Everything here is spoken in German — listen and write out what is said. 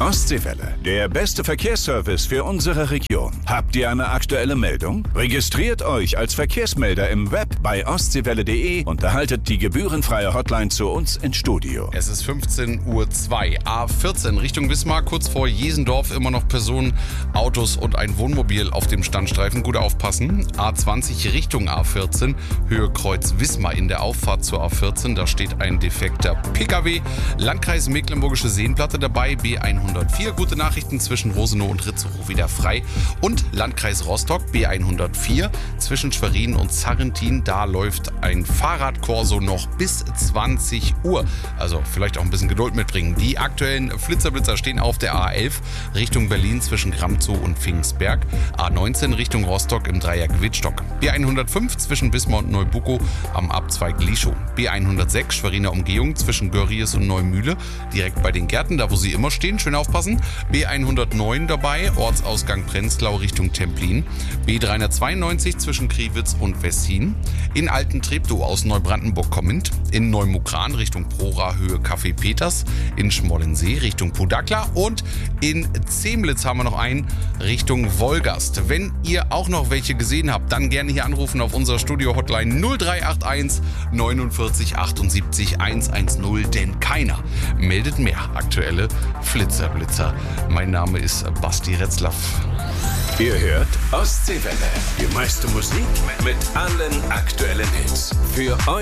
Ostseewelle, der beste Verkehrsservice für unsere Region. Habt ihr eine aktuelle Meldung? Registriert euch als Verkehrsmelder im Web bei ostseewelle.de und erhaltet die gebührenfreie Hotline zu uns ins Studio. Es ist 15:02 Uhr. A14 Richtung Wismar, kurz vor Jesendorf, immer noch Personen, Autos und ein Wohnmobil auf dem Standstreifen. Gut aufpassen. A20 Richtung A14, Höhe Kreuz Wismar in der Auffahrt zur A14. Da steht ein defekter PKW. Landkreis Mecklenburgische Seenplatte dabei, B104. Gute Nachrichten zwischen Rosenow und Ritzerow wieder frei. Und Landkreis Rostock, B104 zwischen Schwerin und Sarrentin. Da läuft ein Fahrradkorso noch bis 20 Uhr. Also vielleicht auch ein bisschen Geduld mitbringen. Die aktuellen Flitzer stehen auf der A11 Richtung Berlin zwischen Gramzow und Pfingstberg. A19 Richtung Rostock im Dreieck Wittstock. B105 zwischen Wismar und Neubuckow am Abzweig Lischow. B106 Schweriner Umgehung zwischen Görries und Neumühle. Direkt bei den Gärten, da wo sie immer stehen. Schön aufpassen. B109 dabei, Ortsausgang Prenzlau Richtung Templin. B392 zwischen Kriwitz und Wessin. In Altentreptow aus Neubrandenburg kommend. In Neumukran Richtung Prora Höhe Café Peters. In Schmollensee Richtung Pudakla. Und in Zemlitz haben wir noch einen Richtung Wolgast. Wenn ihr auch noch welche gesehen habt, dann gerne hier anrufen auf unserer Studio-Hotline 0381 49 78 110, denn keiner meldet mehr aktuelle Flitzer. Mein Name ist Basti Retzlaff. Ihr hört Ostseewelle. Die meiste Musik mit allen aktuellen Hits. Für euch.